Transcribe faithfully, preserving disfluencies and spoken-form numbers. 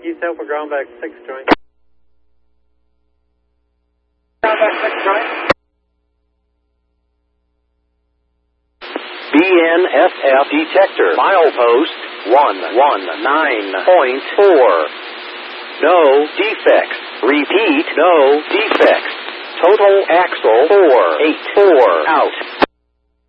East Alpha, ground back six, join. Ground back six, join. B N S F detector, milepost one one nine point four. No defects. Repeat, no defects. Total axle four eight four out.